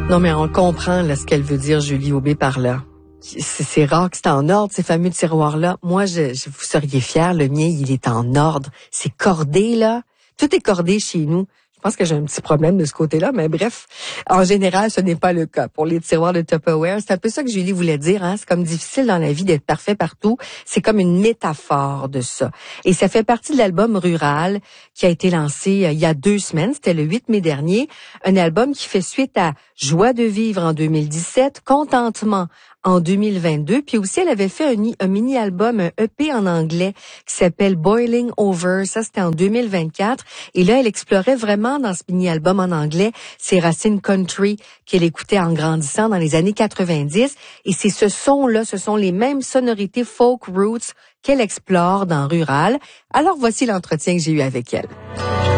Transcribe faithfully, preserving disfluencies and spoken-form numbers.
Non, mais on comprend là, ce qu'elle veut dire, Julie Aubé, par là. C'est, c'est rare que c'est en ordre, ces fameux tiroirs-là. Moi, je, je vous seriez fiers, le mien, il est en ordre. C'est cordé, là. Tout est cordé chez nous. Je pense que j'ai un petit problème de ce côté-là, mais bref, en général, ce n'est pas le cas. Pour les tiroirs de Tupperware, c'est un peu ça que Julie voulait dire, hein. C'est comme difficile dans la vie d'être parfait partout. C'est comme une métaphore de ça. Et ça fait partie de l'album Rural qui a été lancé euh, il y a deux semaines. C'était le huit mai dernier. Un album qui fait suite à Joie de vivre en deux mille dix-sept, Contentement en deux mille vingt-deux, puis aussi elle avait fait un, un mini-album, un E P en anglais qui s'appelle Boiling Over, ça c'était en deux mille vingt-quatre, et là elle explorait vraiment dans ce mini-album en anglais ses racines country qu'elle écoutait en grandissant dans les années quatre-vingt-dix, et c'est ce son-là, ce sont les mêmes sonorités folk roots qu'elle explore dans Rural. Alors voici l'entretien que j'ai eu avec elle.